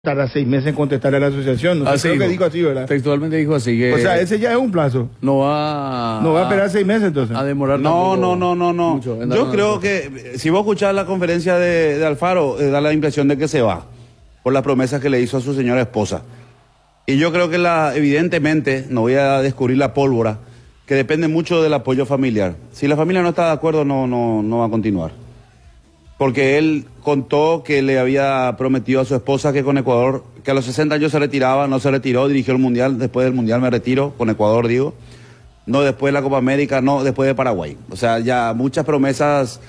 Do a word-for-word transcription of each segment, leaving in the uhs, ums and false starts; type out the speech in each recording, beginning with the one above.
Tarda seis meses en contestar a la asociación. No sé, creo que dijo así, ¿verdad? Textualmente dijo así que... O sea, ese ya es un plazo. No va... No va a esperar seis meses, entonces. A demorar No, no, no, no, no. mucho en Yo dar creo una que si vos escuchás la conferencia de, de Alfaro, eh, da la impresión de que se va por las promesas que le hizo a su señora esposa. Y yo creo que la, evidentemente, no voy a descubrir la pólvora, que depende mucho del apoyo familiar. Si la familia no está de acuerdo, no, no, no va a continuar. Porque él contó que le había prometido a su esposa que con Ecuador, que a los sesenta años se retiraba, no se retiró, dirigió el Mundial, después del Mundial me retiro, con Ecuador digo, no después de la Copa América, no después de Paraguay. O sea, ya muchas promesas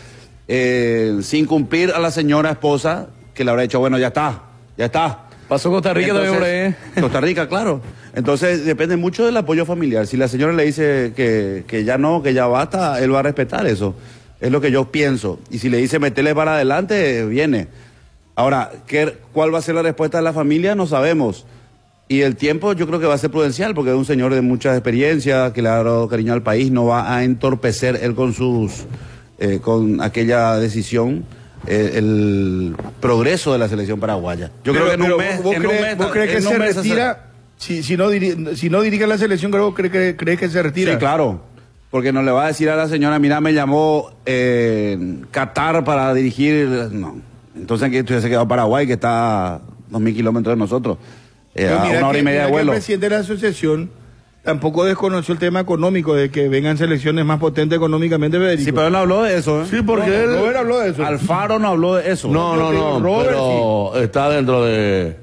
eh, sin cumplir a la señora esposa, que le habrá dicho, bueno, ya está, ya está. Pasó Costa Rica también por ahí. Costa Rica, claro. Entonces depende mucho del apoyo familiar. Si la señora le dice que, que ya no, que ya basta, él va a respetar eso. Es lo que yo pienso. Y si le dice meterle para adelante, viene. Ahora, ¿qué, ¿cuál va a ser la respuesta de la familia? No sabemos. Y el tiempo yo creo que va a ser prudencial, porque es un señor de mucha experiencia, que le ha dado cariño al país, no va a entorpecer él con sus, eh, con aquella decisión, eh, el progreso de la selección paraguaya. Yo Pero, creo que en un mes... ¿Vos, en crees, un mes, vos crees que en se un mes retira? Si, si, no diri, si no dirige la selección, creo que crees cree que se retira. Sí, claro. Porque no le va a decir a la señora, mira, me llamó eh, Qatar para dirigir... No. Entonces que se quedó Paraguay, que está a dos mil kilómetros de nosotros. Eh, a una hora que, y media de vuelo. El presidente de la asociación tampoco desconoció el tema económico, de que vengan selecciones más potentes económicamente, Federico. Sí, pero él no habló de eso, ¿eh? Sí, porque no, él... Robert habló de eso. Alfaro no habló de eso. No, no, no, Robert, pero está dentro de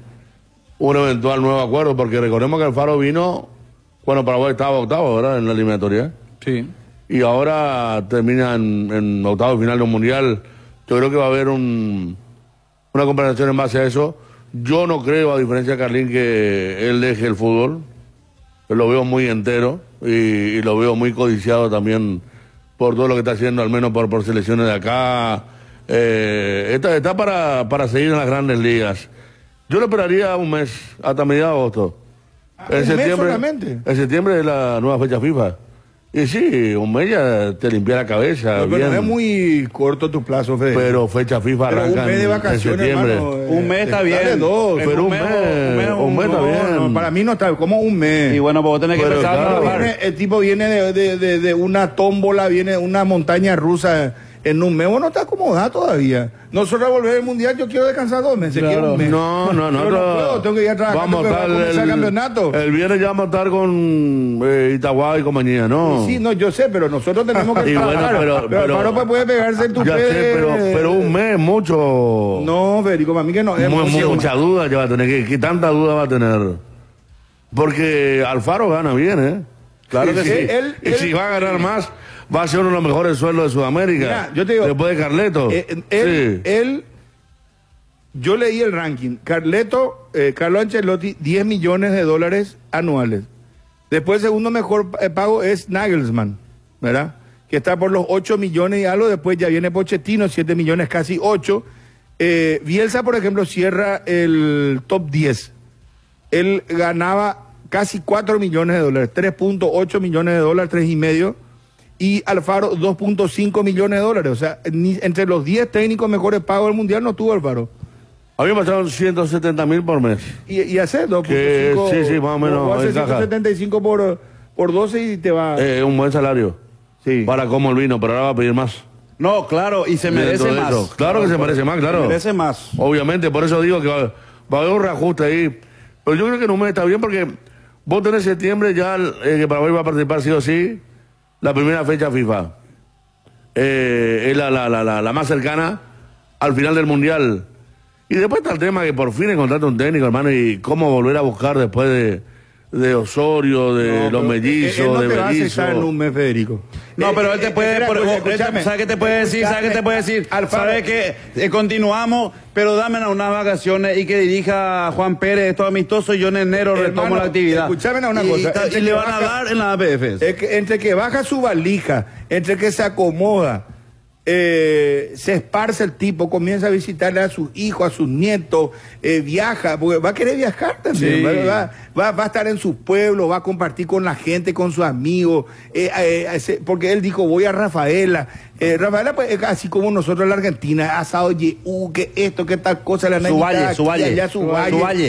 un eventual nuevo acuerdo, porque recordemos que Alfaro vino cuando Paraguay estaba octavo, ¿verdad? En la eliminatoria. Sí. Y ahora termina en, en octavo final de un mundial. Yo creo que va a haber un, una comparación en base a eso. Yo no creo, a diferencia de Carlín, que él deje el fútbol. Yo lo veo muy entero y, y lo veo muy codiciado también por todo lo que está haciendo, al menos por, por selecciones de acá. Eh, está está para, para seguir en las grandes ligas. Yo lo esperaría un mes, hasta mediados de agosto. Ah, En ¿un mes septiembre, solamente? en septiembre es la nueva fecha FIFA. Y sí, un mes ya te limpia la cabeza. No, pero bien. no es muy corto tu plazo, Federico. Pero fecha FIFA Pero arranca un mes de en- vacaciones, en septiembre. hermano, eh, Un mes está dale bien. dos. En Pero un mes, mes, un mes, un mes está No, bien. no, para mí no está, como un mes. Y bueno, pues vos tenés que Pero empezar claro, a Viene- trabajar. el tipo viene de, de, de, de una tómbola, viene de una montaña rusa en un mes. Vos no está acomodado todavía. Nosotros a volver al mundial, yo quiero descansar dos meses. Claro. Quiero un mes. No, no, no. Yo no puedo, tengo que ir a trabajar, Vamos a tengo que estar comenzar el campeonato. El viernes ya vamos a estar con eh, Itagua y compañía, ¿no? Sí, no, yo sé, pero nosotros tenemos que Y bueno, trabajar. pero- pero- Alfaro, pues, puede pegarse en tu Ya sé, pero, pero un mes, mucho. No, Federico, para mí que no. es Mu- mucho. mucha duda ya va a tener. ¿Qué, qué tanta duda va a tener? Porque Alfaro gana bien, ¿eh? Claro Sí, que sí. sí. Él- y él- si va a ganar más, va a ser uno de los mejores sueldos de Sudamérica. Mira, yo te digo, después de Carleto. Eh, él, sí. él- yo leí el ranking. Carleto, eh, Carlo Ancelotti, diez millones de dólares anuales. Después, el segundo mejor eh, pago es Nagelsmann, ¿verdad? Que está por los ocho millones y algo. Después ya viene Pochettino, siete millones, casi ocho. Eh, Bielsa, por ejemplo, cierra el top diez. Él ganaba casi cuatro millones de dólares, tres punto ocho millones de dólares, tres y medio. Y Alfaro, dos punto cinco millones de dólares. O sea, ni, entre los diez técnicos mejores pagos del mundial no tuvo Alfaro. A mí me pasaron ciento setenta mil por mes. Y, y hace dos punto Que cinco. sí, sí, más o menos, Vos haces encaja. ciento setenta y cinco por, por doce y te va. Eh, un buen salario. Sí. Para como el vino, pero ahora va a pedir más. No, claro, y se merece Dentro de más. eso. Claro que se merece más, claro. Se merece más. Obviamente, por eso digo que va, va a haber un reajuste ahí. Pero yo creo que en un mes está bien porque vos tenés septiembre ya, eh, que Paraguay va a participar sí o sí, la primera fecha FIFA. Eh, es la, la, la, la, la más cercana al final del Mundial. Y después está el tema que por fin encontraste un técnico, hermano, y cómo volver a buscar después de, de Osorio, de No, los pero mellizos, él no de te va a Berizzo. aceptar en un mes, Federico. No, Eh, pero eh, él te eh, puede, espera, por- escucha, él te- escúchame. ¿sabe qué te puede decir? ¿Sabe qué te puede decir? Alfaro. ¿Sabe que eh, continuamos, pero dame unas vacaciones y que dirija Juan Pérez esto amistoso y yo en enero retomo Hermano, la actividad? escúchame una Y- cosa, Y, ta- entre y le que van a baja- dar en la A P F. Es que entre que baja su valija, entre que se acomoda, eh, se esparce el tipo, comienza a visitarle a sus hijos, a sus nietos, eh, viaja, porque va a querer viajar también, Sí. va, va, va a estar en su pueblo, va a compartir con la gente, con sus amigos, eh, eh, ese- porque él dijo, voy a Rafaela. Eh, Rafaela, pues, es así como nosotros en la Argentina, asado, ye, uh, que esto, que tal cosa, le han Su invitado valle, aquí, su valle, allá, su su valle. valle.